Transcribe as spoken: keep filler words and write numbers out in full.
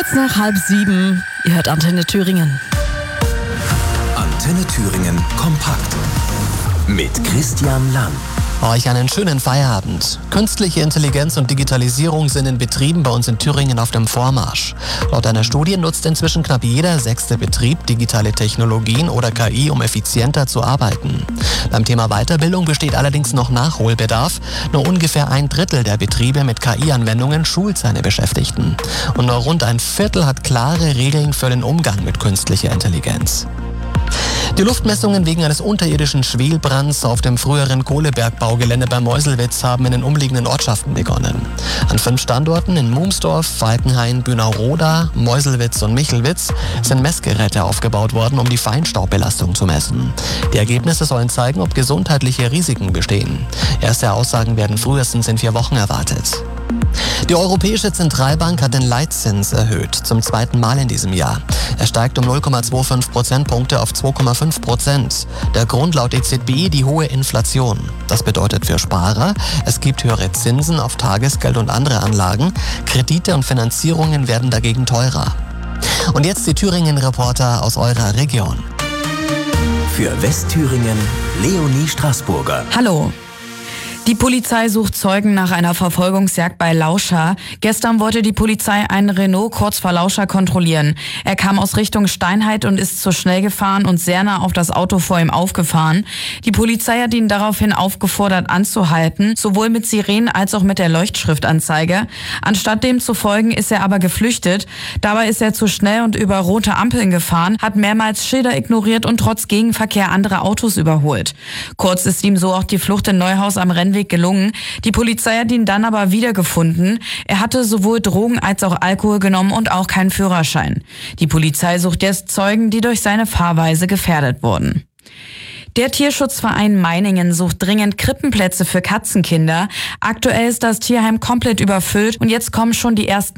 Kurz nach halb sieben, ihr hört Antenne Thüringen. Antenne Thüringen kompakt mit Christian Lang. Euch einen schönen Feierabend. Künstliche Intelligenz und Digitalisierung sind in Betrieben bei uns in Thüringen auf dem Vormarsch. Laut einer Studie nutzt inzwischen knapp jeder sechste Betrieb digitale Technologien oder K I, um effizienter zu arbeiten. Beim Thema Weiterbildung besteht allerdings noch Nachholbedarf. Nur ungefähr ein Drittel der Betriebe mit K I-Anwendungen schult seine Beschäftigten. Und nur rund ein Viertel hat klare Regeln für den Umgang mit künstlicher Intelligenz. Die Luftmessungen wegen eines unterirdischen Schwelbrands auf dem früheren Kohlebergbaugelände bei Meuselwitz haben in den umliegenden Ortschaften begonnen. An fünf Standorten in Mumsdorf, Falkenhain, Bünau-Roda, Meuselwitz und Michelwitz sind Messgeräte aufgebaut worden, um die Feinstaubbelastung zu messen. Die Ergebnisse sollen zeigen, ob gesundheitliche Risiken bestehen. Erste Aussagen werden frühestens in vier Wochen erwartet. Die Europäische Zentralbank hat den Leitzins erhöht, zum zweiten Mal in diesem Jahr. Er steigt um null Komma fünfundzwanzig Prozentpunkte auf zwei Komma fünf Prozent. Der Grund laut E Z B die hohe Inflation. Das bedeutet für Sparer, es gibt höhere Zinsen auf Tagesgeld und andere Anlagen. Kredite und Finanzierungen werden dagegen teurer. Und jetzt die Thüringen-Reporter aus eurer Region. Für Westthüringen Leonie Straßburger. Hallo. Die Polizei sucht Zeugen nach einer Verfolgungsjagd bei Lauscha. Gestern wollte die Polizei einen Renault kurz vor Lauscha kontrollieren. Er kam aus Richtung Steinheit und ist zu schnell gefahren und sehr nah auf das Auto vor ihm aufgefahren. Die Polizei hat ihn daraufhin aufgefordert anzuhalten, sowohl mit Sirenen als auch mit der Leuchtschriftanzeige. Anstatt dem zu folgen, ist er aber geflüchtet. Dabei ist er zu schnell und über rote Ampeln gefahren, hat mehrmals Schilder ignoriert und trotz Gegenverkehr andere Autos überholt. Kurz ist ihm so auch die Flucht in Neuhaus am Rennweg gelungen. Die Polizei hat ihn dann aber wiedergefunden. Er hatte sowohl Drogen als auch Alkohol genommen und auch keinen Führerschein. Die Polizei sucht jetzt Zeugen, die durch seine Fahrweise gefährdet wurden. Der Tierschutzverein Meiningen sucht dringend Krippenplätze für Katzenkinder. Aktuell ist das Tierheim komplett überfüllt und jetzt kommen schon die ersten